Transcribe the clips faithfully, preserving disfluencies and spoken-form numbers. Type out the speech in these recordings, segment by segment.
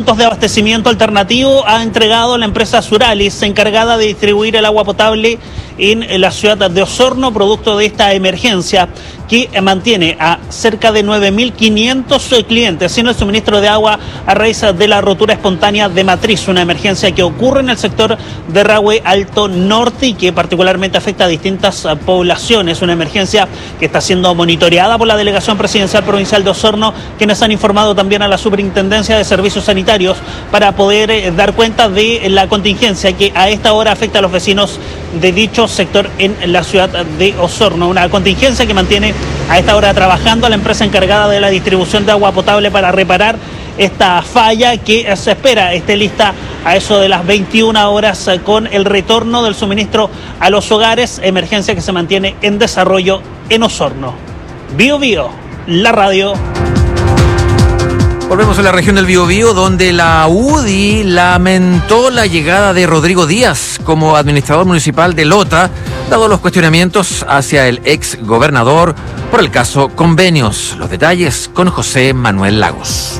puntos de abastecimiento alternativo ha entregado la empresa Suralis, encargada de distribuir el agua potable en la ciudad de Osorno, producto de esta emergencia que mantiene a cerca de nueve mil quinientos clientes sin el suministro de agua a raíz de la rotura espontánea de matriz, una emergencia que ocurre en el sector de Rahue Alto Norte y que particularmente afecta a distintas poblaciones, una emergencia que está siendo monitoreada por la Delegación Presidencial Provincial de Osorno, quienes han informado también a la Superintendencia de Servicios Sanitarios para poder eh, dar cuenta de la contingencia que a esta hora afecta a los vecinos de dicho sector en la ciudad de Osorno, una contingencia que mantiene a esta hora trabajando a la empresa encargada de la distribución de agua potable para reparar esta falla que se espera esté lista a eso de las veintiuna horas con el retorno del suministro a los hogares, emergencia que se mantiene en desarrollo en Osorno. Bío Bío, la radio. Volvemos a la región del Biobío, donde la U D I lamentó la llegada de Rodrigo Díaz como administrador municipal de Lota, dado los cuestionamientos hacia el ex gobernador por el caso Convenios. Los detalles con José Manuel Lagos.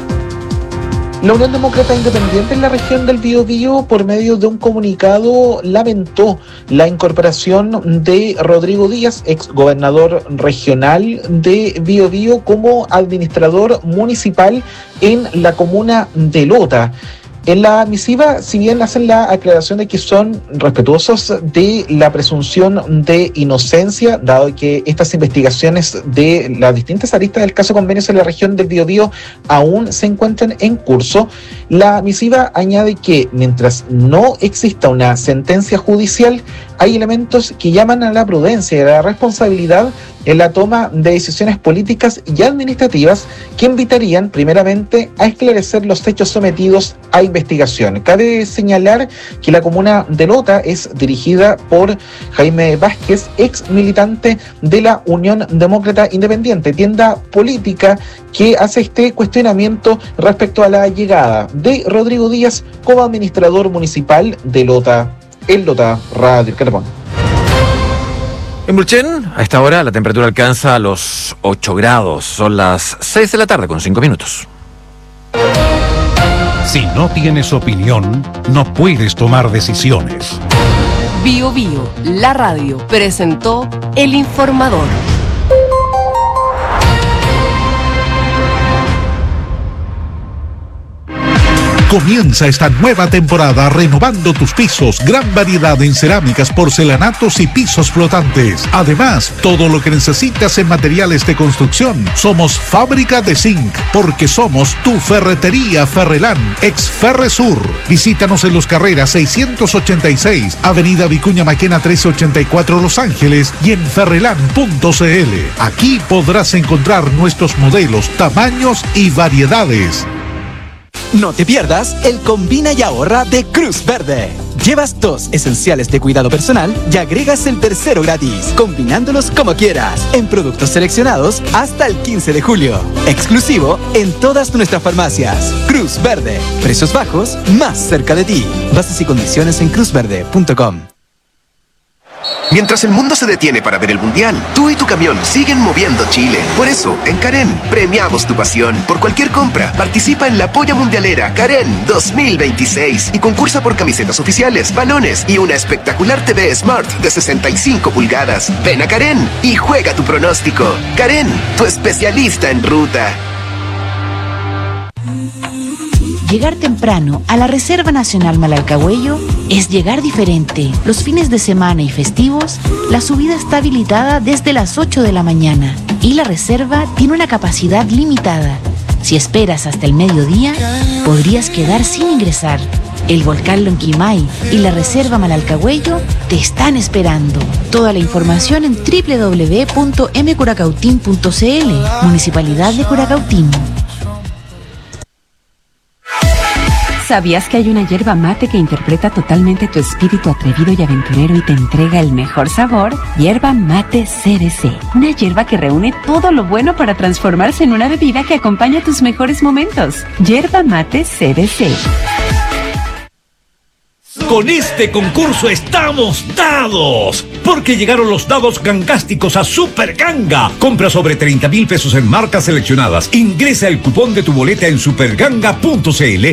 La Unión Demócrata Independiente en la región del Biobío, por medio de un comunicado, lamentó la incorporación de Rodrigo Díaz, ex gobernador regional de Biobío, como administrador municipal en la comuna de Lota. En la misiva, si bien hacen la aclaración de que son respetuosos de la presunción de inocencia, dado que estas investigaciones de las distintas aristas del caso Convenios en la región del Biobío aún se encuentran en curso, la misiva añade que mientras no exista una sentencia judicial, hay elementos que llaman a la prudencia y a la responsabilidad en la toma de decisiones políticas y administrativas que invitarían primeramente a esclarecer los hechos sometidos a investigación. Cabe señalar que la comuna de Lota es dirigida por Jaime Vázquez, ex militante de la Unión Demócrata Independiente, tienda política que hace este cuestionamiento respecto a la llegada de Rodrigo Díaz como administrador municipal de Lota. El Lota Radio Carpón. En Bulchén, a esta hora la temperatura alcanza los ocho grados. Son las seis de la tarde con cinco minutos. Si no tienes opinión, no puedes tomar decisiones. Bio Bio, la radio, presentó El Informador. Comienza esta nueva temporada renovando tus pisos, gran variedad en cerámicas, porcelanatos y pisos flotantes. Además, todo lo que necesitas en materiales de construcción. Somos Fábrica de Zinc, porque somos tu ferretería Ferrelán, ex Ferresur. Visítanos en Los Carreras seiscientos ochenta y seis, Avenida Vicuña Maquena trescientos ochenta y cuatro, Los Ángeles, y en ferrelán punto c l. Aquí podrás encontrar nuestros modelos, tamaños y variedades. No te pierdas el Combina y Ahorra de Cruz Verde. Llevas dos esenciales de cuidado personal y agregas el tercero gratis, combinándolos como quieras, en productos seleccionados hasta el quince de julio. Exclusivo en todas nuestras farmacias. Cruz Verde. Precios bajos, más cerca de ti. Bases y condiciones en cruz verde punto com. Mientras el mundo se detiene para ver el Mundial, tú y tu camión siguen moviendo Chile. Por eso, en Karen, premiamos tu pasión. Por cualquier compra, participa en la Polla Mundialera Karen dos mil veintiséis y concursa por camisetas oficiales, balones y una espectacular T V Smart de sesenta y cinco pulgadas. Ven a Karen y juega tu pronóstico. Karen, tu especialista en ruta. Llegar temprano a la Reserva Nacional Malalcahuello es llegar diferente. Los fines de semana y festivos, la subida está habilitada desde las ocho de la mañana y la reserva tiene una capacidad limitada. Si esperas hasta el mediodía, podrías quedar sin ingresar. El volcán Lonquimay y la Reserva Malalcahuello te están esperando. Toda la información en doble u doble u doble u punto m curacautín punto c l, Municipalidad de Curacautín. ¿Sabías que hay una yerba mate que interpreta totalmente tu espíritu atrevido y aventurero y te entrega el mejor sabor? Yerba Mate C D C. Una yerba que reúne todo lo bueno para transformarse en una bebida que acompaña tus mejores momentos. Yerba Mate C D C. Con este concurso estamos dados, porque llegaron los dados gangásticos a Super Ganga. Compra sobre treinta mil pesos en marcas seleccionadas. Ingresa el cupón de tu boleta en super ganga punto c l